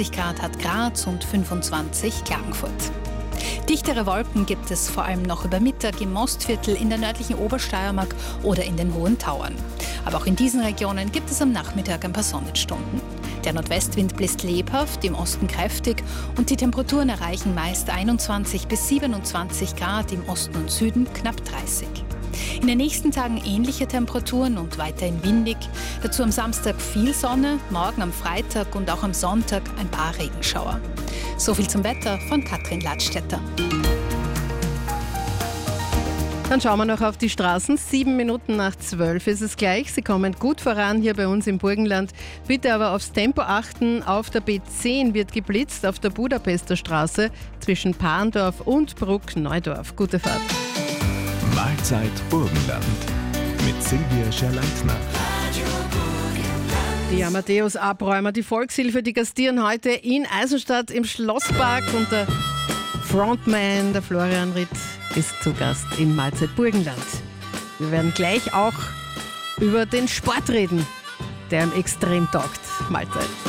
Grad hat Graz und 25 Klagenfurt. Dichtere Wolken gibt es vor allem noch über Mittag im Mostviertel, in der nördlichen Obersteiermark oder in den Hohen Tauern. Aber auch in diesen Regionen gibt es am Nachmittag ein paar Sonnenstunden. Der Nordwestwind bläst lebhaft, im Osten kräftig und die Temperaturen erreichen meist 21 bis 27 Grad, im Osten und Süden knapp 30. In den nächsten Tagen ähnliche Temperaturen und weiterhin windig. Dazu am Samstag viel Sonne, morgen am Freitag und auch am Sonntag ein paar Regenschauer. So viel zum Wetter von Katrin Ladstätter. Dann schauen wir noch auf die Straßen. 7 Minuten nach 12 ist es gleich. Sie kommen gut voran hier bei uns im Burgenland. Bitte aber aufs Tempo achten. Auf der B10 wird geblitzt auf der Budapester Straße zwischen Parndorf und Bruck-Neudorf. Gute Fahrt. Mahlzeit Burgenland mit Silvia Scherleitner. Die Amadeus-Abräumer, die Volkshilfe, die gastieren heute in Eisenstadt im Schlosspark und der Frontman, der Florian Ritt, ist zu Gast in Mahlzeit Burgenland. Wir werden gleich auch über den Sport reden, der ihm extrem taugt. Mahlzeit.